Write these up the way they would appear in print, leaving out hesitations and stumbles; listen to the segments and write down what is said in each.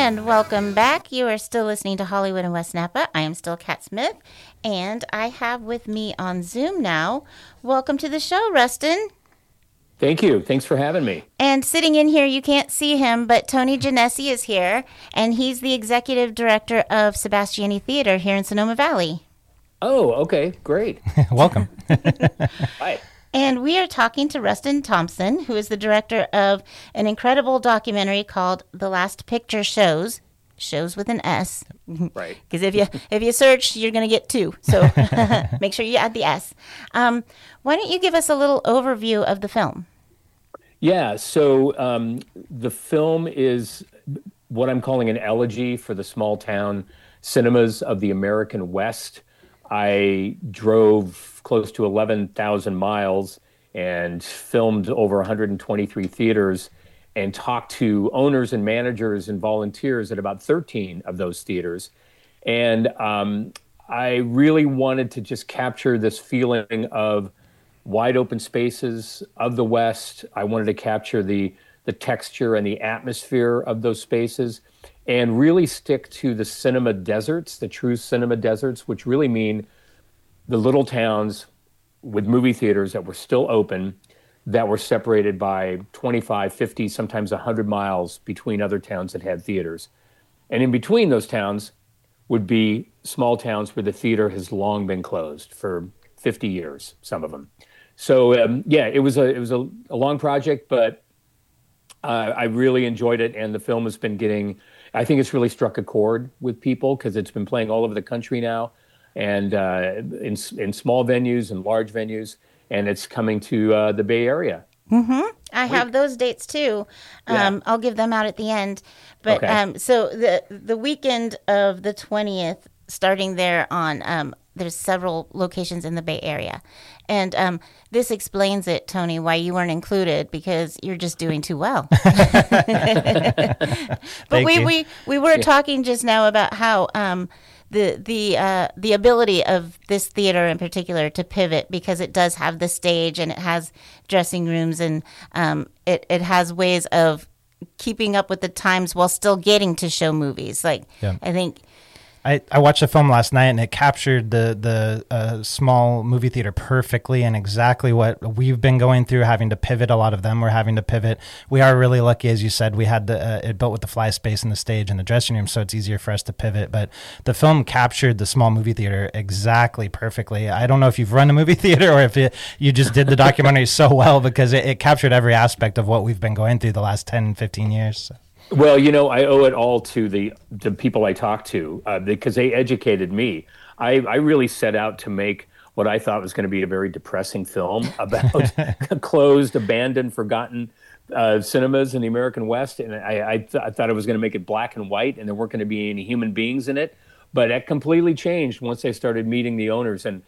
And welcome back. You are still listening to Hollywood and West Napa. I am still Kat Smith, and I have with me on Zoom now. Welcome to the show, Rustin. Thank you. Thanks for having me. And sitting in here, you can't see him, but Tony Genesi is here, and he's the executive director of Sebastiani Theater here in Sonoma Valley. Oh, okay. Great. Welcome. Hi. And we are talking to Rustin Thompson, who is the director of an incredible documentary called The Last Picture Shows with an S. Right. Because if you search, you're going to get two. So make sure you add the S. Why don't you give us a little overview of the film? Yeah. So the film is what I'm calling an elegy for the small town cinemas of the American West. I drove close to 11,000 miles and filmed over 123 theaters and talked to owners and managers and volunteers at about 13 of those theaters. And I really wanted to just capture this feeling of wide open spaces of the West. I wanted to capture the texture and the atmosphere of those spaces, and really stick to the cinema deserts, the true cinema deserts, which really mean the little towns with movie theaters that were still open, that were separated by 25, 50, sometimes 100 miles between other towns that had theaters. And in between those towns would be small towns where the theater has long been closed for 50 years, some of them. So it was a long project, but I really enjoyed it, and the film has been getting, I think it's really struck a chord with people because it's been playing all over the country now, and in small venues and large venues, and it's coming to the Bay Area. Mm-hmm. I have those dates too. Yeah. I'll give them out at the end. But Okay. So the weekend of the 20th, starting there on, there's several locations in the Bay Area. And this explains it, Tony, why you weren't included, because you're just doing too well. But we were talking just now about how the ability of this theater in particular to pivot, because it does have the stage and it has dressing rooms, and it has ways of keeping up with the times while still getting to show movies. I think I watched the film last night, and it captured the small movie theater perfectly, and exactly what we've been going through, having to pivot. A lot of them were having to pivot. We are really lucky, as you said, we had it built with the fly space and the stage and the dressing room, so it's easier for us to pivot. But the film captured the small movie theater exactly perfectly. I don't know if you've run a movie theater or if you just did the documentary so well, because it captured every aspect of what we've been going through the last 10, 15 years. So. Well, I owe it all to the people I talked to because they educated me. I really set out to make what I thought was going to be a very depressing film about closed, abandoned, forgotten cinemas in the American West. And I thought I was going to make it black and white and there weren't going to be any human beings in it. But that completely changed once I started meeting the owners. And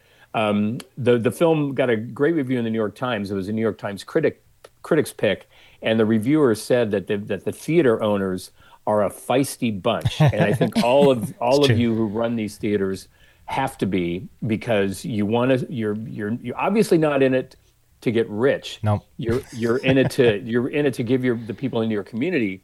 the film got a great review in the New York Times. It was a New York Times critics pick. And the reviewers said that the theater owners are a feisty bunch, and I think all of you who run these theaters have to be, because you're obviously not in it to get rich. No, you're in it to give the people in your community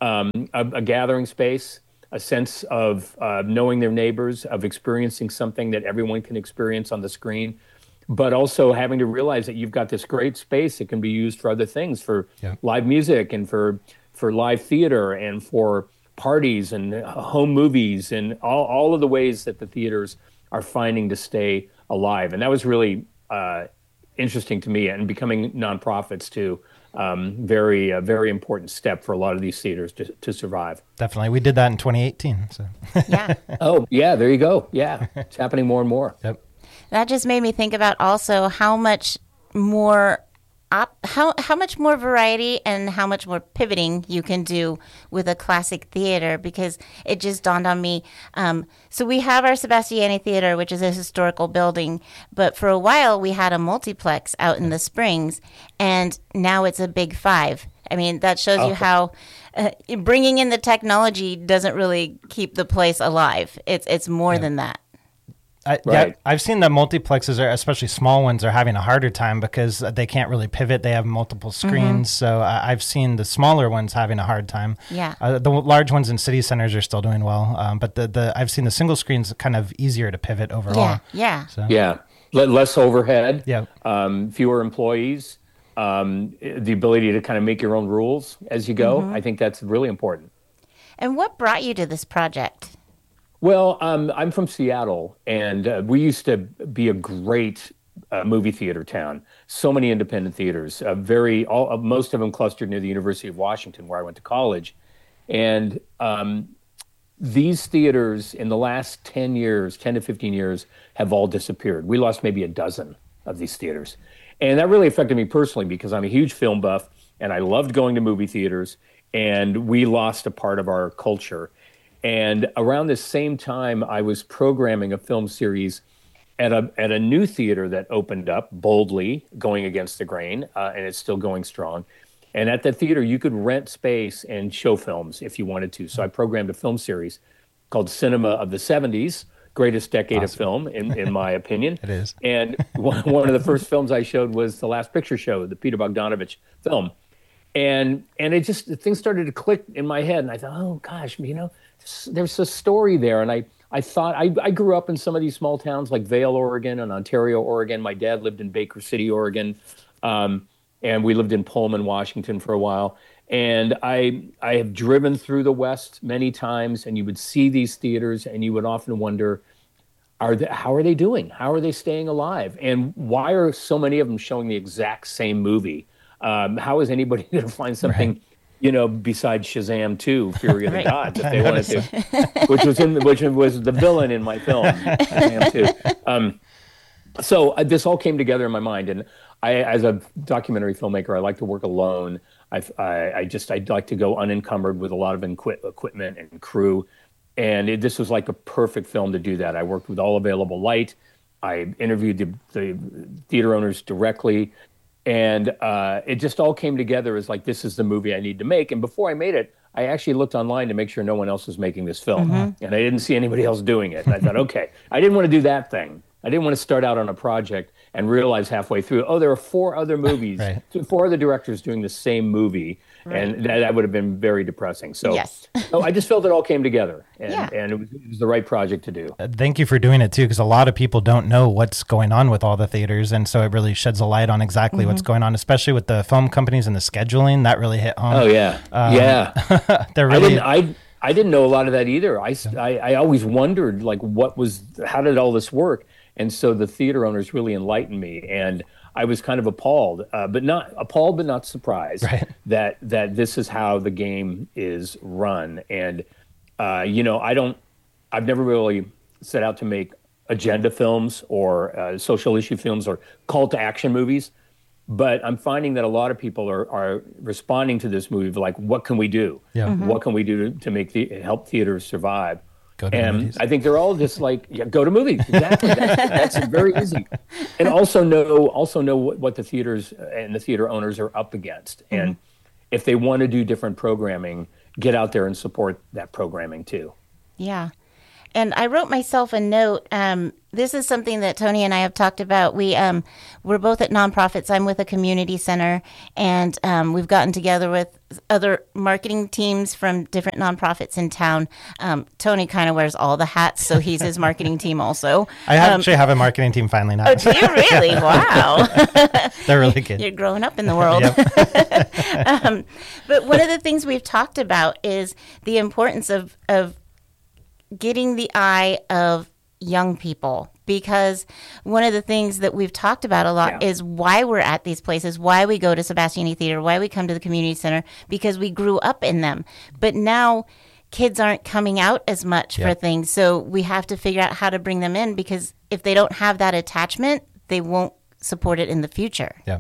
a gathering space, a sense of knowing their neighbors, of experiencing something that everyone can experience on the screen. But also having to realize that you've got this great space that can be used for other things, for live music and for live theater and for parties and home movies and all of the ways that the theaters are finding to stay alive. And that was really interesting to me, and becoming nonprofits too. Very important step for a lot of these theaters to survive. Definitely. We did that in 2018. So. Yeah. Oh, yeah, there you go. Yeah, it's happening more and more. Yep. That just made me think about also how much more how much more variety and how much more pivoting you can do with a classic theater, because it just dawned on me. So we have our Sebastiani Theater, which is a historical building, but for a while we had a multiplex out in the Springs, and now it's a Big Five. I mean, that shows you how bringing in the technology doesn't really keep the place alive. It's more than that. Yeah, I've seen that multiplexes, especially small ones, are having a harder time because they can't really pivot. They have multiple screens. So I've seen the smaller ones having a hard time. Yeah. The large ones in city centers are still doing well. But I've seen the single screens kind of easier to pivot overall. Yeah. So. Yeah. Less overhead. Yeah. Fewer employees. The ability to kind of make your own rules as you go. I think that's really important. And what brought you to this project? Well, I'm from Seattle, and we used to be a great movie theater town. So many independent theaters, most of them clustered near the University of Washington, where I went to college. And these theaters in the last 10 to 15 years, have all disappeared. We lost maybe a dozen of these theaters. And that really affected me personally because I'm a huge film buff, and I loved going to movie theaters, and we lost a part of our culture. And around the same time, I was programming a film series at a new theater that opened up boldly, going against the grain, and it's still going strong. And at that theater, you could rent space and show films if you wanted to. So I programmed a film series called Cinema of the 70s, greatest decade of film, in my opinion. It is. And one of the first films I showed was The Last Picture Show, the Peter Bogdanovich film. And things started to click in my head. And I thought, oh, gosh, there's a story there. And I thought, I grew up in some of these small towns like Vail, Oregon, and Ontario, Oregon. My dad lived in Baker City, Oregon. And we lived in Pullman, Washington for a while. And I have driven through the West many times, and you would see these theaters, and you would often wonder, how are they doing? How are they staying alive? And why are so many of them showing the exact same movie? How is anybody going to find something, besides Shazam 2, Fury of the Gods, if they wanted to, which was the villain in my film, Shazam 2. So this all came together in my mind, and as a documentary filmmaker, I like to work alone. I'd like to go unencumbered with a lot of equipment and crew, and this was like a perfect film to do that. I worked with all available light. I interviewed the theater owners directly. And it just all came together as like, this is the movie I need to make. And before I made it, I actually looked online to make sure no one else was making this film. And I didn't see anybody else doing it. And I thought, okay, I didn't want to do that thing. I didn't want to start out on a project and realize halfway through, there are 4 other movies, 4 other directors doing the same movie. And that would have been very depressing. So, yes. So I just felt it all came together, and it was the right project to do. Thank you for doing it too, because a lot of people don't know what's going on with all the theaters, and so it really sheds a light on exactly what's going on, especially with the film companies and the scheduling. That really hit home. Oh yeah, they're really. I didn't know a lot of that either. I always wondered, like, how did all this work? And so the theater owners really enlightened me, and I was kind of appalled, but not surprised that this is how the game is run. And I've never really set out to make agenda films or social issue films or call to action movies, but I'm finding that a lot of people are responding to this movie like, what can we do? Yeah. What can we do to help theaters survive? Go to movies. I think they're all just like, go to movies. Exactly. That's very easy. And also know what the theaters and the theater owners are up against. And if they want to do different programming, get out there and support that programming too. Yeah. And I wrote myself a note. This is something that Tony and I have talked about. We're both at nonprofits. I'm with a community center, and we've gotten together with other marketing teams from different nonprofits in town. Tony kind of wears all the hats, so he's his marketing team also. I actually have a marketing team finally now. Oh, do you really? Wow. They're really good. You're growing up in the world. But one of the things we've talked about is the importance of getting the eye of young people, because one of the things that we've talked about a lot is why we're at these places, why we go to Sebastiani Theater, why we come to the community center, because we grew up in them. But now kids aren't coming out as much for things, so we have to figure out how to bring them in, because if they don't have that attachment, they won't support it in the future. Yeah.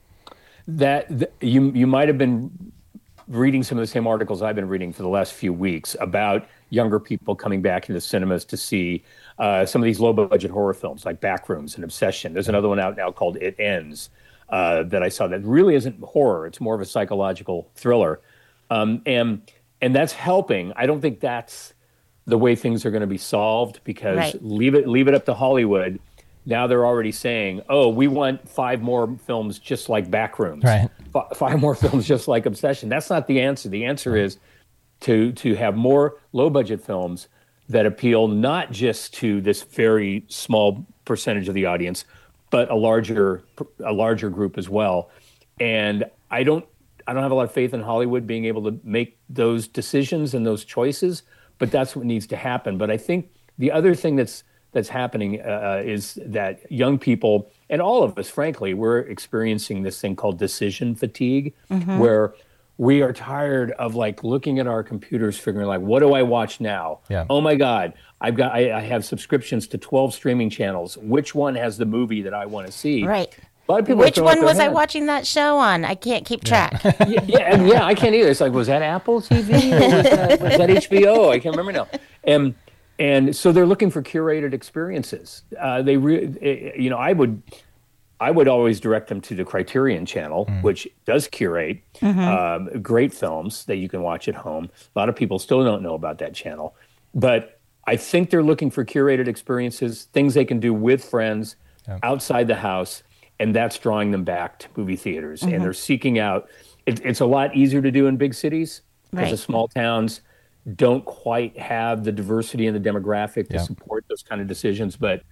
You might have been reading some of the same articles I've been reading for the last few weeks about younger people coming back into cinemas to see some of these low-budget horror films like Backrooms and Obsession. There's another one out now called It Ends that I saw that really isn't horror. It's more of a psychological thriller. And that's helping. I don't think that's the way things are going to be solved, because Right. leave it up to Hollywood. Now they're already saying, "Oh, we want 5 more films just like Backrooms, Right. 5 more films just like Obsession." That's not the answer. The answer is to have more low budget films that appeal not just to this very small percentage of the audience, but a larger group as well. And I don't have a lot of faith in Hollywood being able to make those decisions and those choices, but that's what needs to happen. But I think the other thing that's happening is that young people, and all of us, frankly, we're experiencing this thing called decision fatigue, where we are tired of like looking at our computers, figuring like, what do I watch now? Yeah. Oh my God, I have subscriptions to 12 streaming channels. Which one has the movie that I want to see? Right. A lot of people are Which throwing up one their was I hands. watching that show on? I can't keep track. Yeah, I can't either. It's like, was that Apple TV or was that HBO? I can't remember now. And so they're looking for curated experiences. I would always direct them to the Criterion Channel, which does curate great films that you can watch at home. A lot of people still don't know about that channel, but I think they're looking for curated experiences, things they can do with friends outside the house, and that's drawing them back to movie theaters. And they're seeking out. It's a lot easier to do in big cities because Right. the small towns don't quite have the diversity and the demographic to support those kind of decisions. But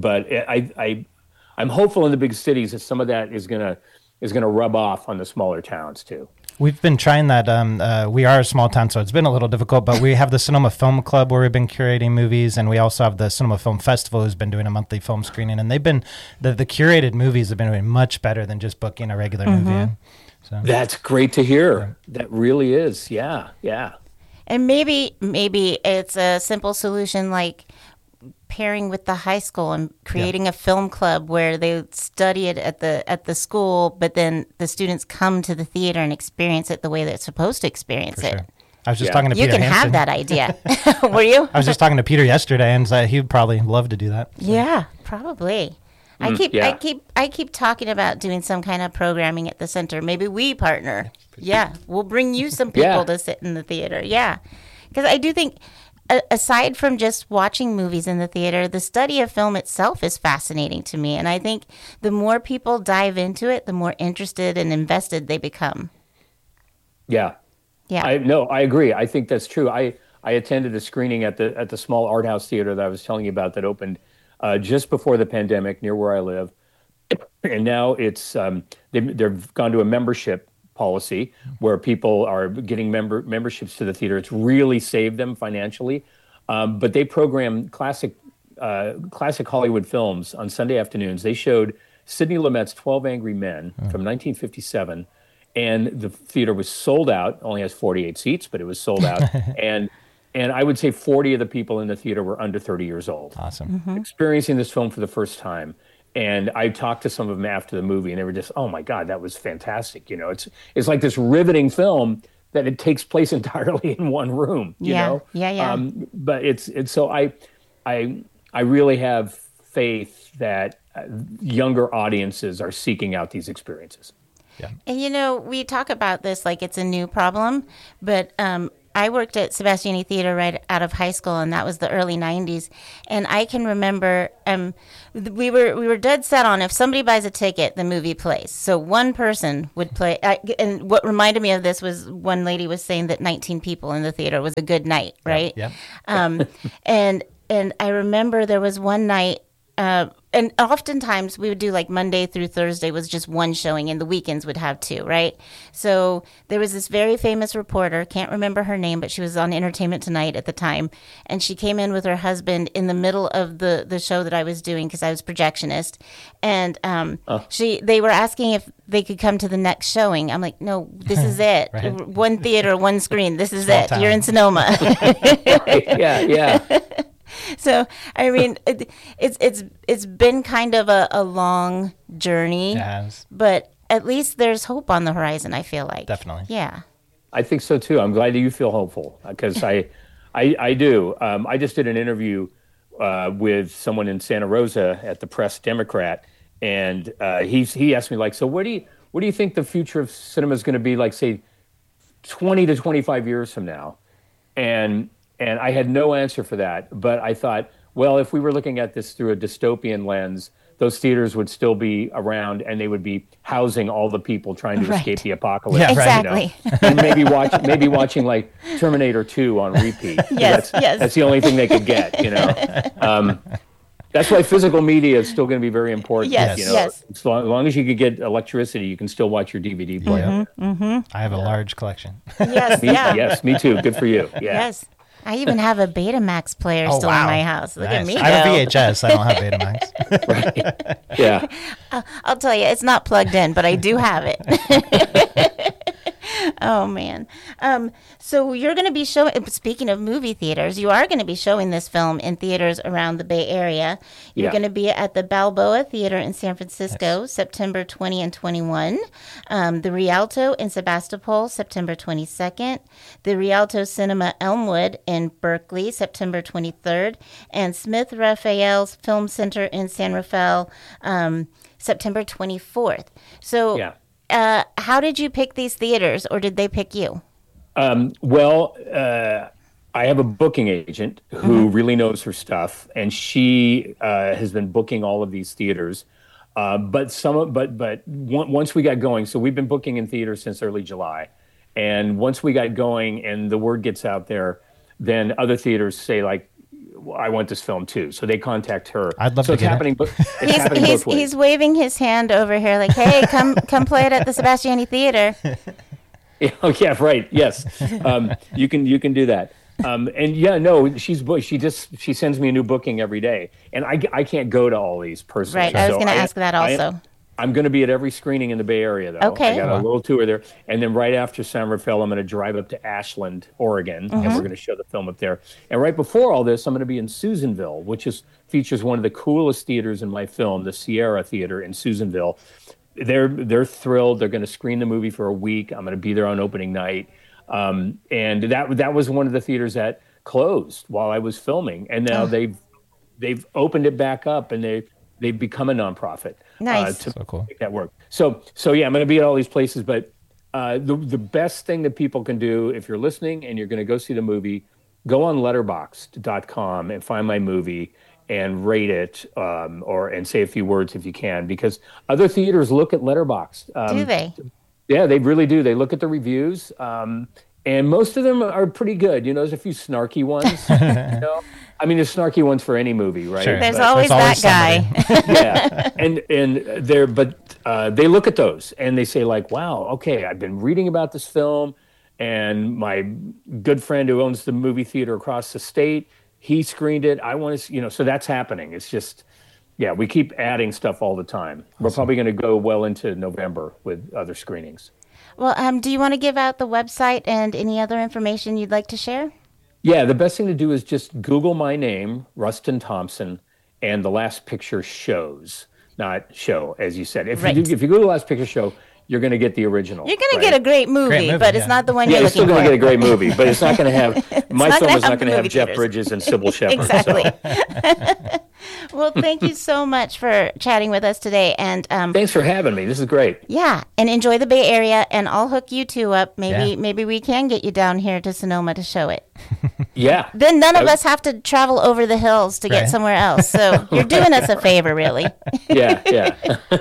I'm hopeful in the big cities that some of that is gonna rub off on the smaller towns too. We've been trying that. We are a small town, so it's been a little difficult, but we have the Sonoma Film Club where we've been curating movies, and we also have the Sonoma Film Festival who's been doing a monthly film screening, and they've been, the curated movies have been doing much better than just booking a regular movie in. So That's great to hear. That really is. Yeah. And maybe it's a simple solution like pairing with the high school and creating a film club where they study it at the school, but then the students come to the theater and experience it the way they're supposed to experience it. sure. I was just Yeah. talking to You Peter can Hansen. have that idea. Were you? I was just talking to Peter yesterday, and said he'd probably love to do that. Yeah, probably. I keep talking about doing some kind of programming at the center. Maybe we partner. Yeah, we'll bring you some people Yeah. to sit in the theater. Yeah, because I do think, aside from just watching movies in the theater, the study of film itself is fascinating to me. And I think the more people dive into it, the more interested and invested they become. Yeah. Yeah. I agree. I think that's true. I attended a screening at the small art house theater that I was telling you about that opened just before the pandemic near where I live, and now it's they've gone to a membership policy where people are getting memberships to the theater. It's really saved them financially, but they program classic Hollywood films on Sunday afternoons. They showed Sidney Lumet's 12 Angry Men from 1957. And the theater was sold out. Only has 48 seats, but it was sold out. and I would say 40 of the people in the theater were under 30 years old, Awesome. experiencing this film for the first time. And I talked to some of them after the movie, and they were just, "Oh my God, that was fantastic!" You know, it's like this riveting film that it takes place entirely in one room. You know, Yeah. But it's so I really have faith that younger audiences are seeking out these experiences. And we talk about this like it's a new problem, but I worked at Sebastiani Theater right out of high school, and that was the early '90s. And I can remember we were dead set on if somebody buys a ticket, the movie plays. So one person would play. And what reminded me of this was one lady was saying that 19 people in the theater was a good night, right? Yep. And I remember there was one night. And oftentimes we would do like Monday through Thursday was just one showing, and the weekends would have two, right? So there was this very famous reporter, can't remember her name, but she was on Entertainment Tonight at the time, and she came in with her husband in the middle of the show that I was doing because I was projectionist, and they were asking if they could come to the next showing. I'm like, no, this is it. Right. One theater, one screen. This is Small it. town. You're in Sonoma. Yeah. So I mean, it's been kind of a long journey, It has. but at least there's hope on the horizon. I feel like Definitely. yeah. I think so too. I'm glad that you feel hopeful because I do. I just did an interview with someone in Santa Rosa at the Press Democrat, and he asked me like, so what do you think the future of cinema is going to be like, say, 20 to 25 years from now? And And I had no answer for that. But I thought, well, if we were looking at this through a dystopian lens, those theaters would still be around and they would be housing all the people trying to escape the apocalypse. Yeah, exactly. And maybe watching like Terminator 2 on repeat. Yes, That's the only thing they could get, That's why physical media is still going to be very important. Yes, yes. As long as you could get electricity, you can still watch your DVD player. I have a large collection. Yes, Yes, me too. Good for you. Yeah. Yes. I even have a Betamax player still in my house. Look at me go. I have a VHS. I don't have Betamax. Right. Yeah. I'll tell you, it's not plugged in, but I do have it. Oh, man. So you're going to be showing, speaking of movie theaters, you are going to be showing this film in theaters around the Bay Area. You're going to be at the Balboa Theater in San Francisco, September 20 and 21. The Rialto in Sebastopol, September 22nd. The Rialto Cinema Elmwood in Berkeley, September 23rd. And Smith Raphael's Film Center in San Rafael, September 24th. So how did you pick these theaters, or did they pick you? I have a booking agent who really knows her stuff, and she has been booking all of these theaters. But once we got going, so we've been booking in theaters since early July, and once we got going and the word gets out there, then other theaters say like, I want this film too. So they contact her. I'd love so to it's get happening, it. It's happening both ways. He's waving his hand over here like, hey, come play it at the Sebastiani Theater. Oh, yeah, right. Yes. You can do that. She sends me a new booking every day. And I can't go to all these personally. Right. I was going to ask that also. I'm going to be at every screening in the Bay Area, though. Okay. I got a little tour there. And then right after San Rafael, I'm going to drive up to Ashland, Oregon, and we're going to show the film up there. And right before all this, I'm going to be in Susanville, which features one of the coolest theaters in my film, the Sierra Theater in Susanville. They're thrilled. They're going to screen the movie for a week. I'm going to be there on opening night. And that was one of the theaters that closed while I was filming. And now they've opened it back up, and they've become a nonprofit. Nice. To so cool. make that work. So yeah, I'm going to be at all these places, but the best thing that people can do if you're listening and you're going to go see the movie, go on letterboxd.com and find my movie and rate it, and say a few words if you can, because other theaters look at Letterboxd. Do they? Yeah, they really do. They look at the reviews, and most of them are pretty good. There's a few snarky ones. I mean, there's snarky ones for any movie, right? Sure. There's always that guy. Yeah, and they look at those and they say like, wow, okay, I've been reading about this film, and my good friend who owns the movie theater across the state, he screened it. I want to, so that's happening. It's just, yeah, we keep adding stuff all the time. Awesome. We're probably going to go well into November with other screenings. Well, do you want to give out the website and any other information you'd like to share? Yeah, the best thing to do is just Google my name, Rustin Thompson, and The Last Picture Shows, not show, as you said. If you Google The Last Picture Show, you're going to get the original. You're going to get a great movie, but it's not the one you're looking for. You're still going to get a great movie, but it's not going to have, my film is not going to have Jeff Bridges and Sybil Shepherd. Exactly. So. Well, thank you so much for chatting with us today. And thanks for having me. This is great. Yeah, and enjoy the Bay Area, and I'll hook you two up. Maybe we can get you down here to Sonoma to show it. Yeah. Then none of us have to travel over the hills to get somewhere else. So you're doing us a favor, really. Yeah.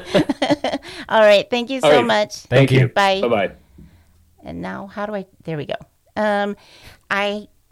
All right. Thank you so much. Thank you. Bye. Bye-bye. And now, there we go. I